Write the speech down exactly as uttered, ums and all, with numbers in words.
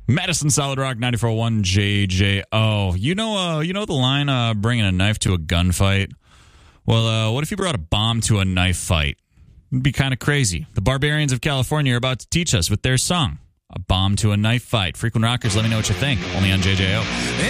Madison Solid Rock ninety-four point one J J O. You know, uh, you know the line, uh, bringing a knife to a gunfight? Well, uh, what if you brought a bomb to a knife fight? It'd be kind of crazy. The Barbarians of California are about to teach us with their song, A Bomb to a Knife Fight. Frequent Rockers, let me know what you think. Only on J J O.